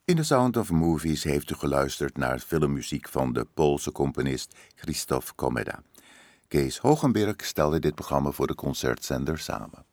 In The Sound of Movies heeft u geluisterd naar filmmuziek van de Poolse componist Krzysztof Komeda. Kees Hogenberg stelde dit programma voor de concertzender samen.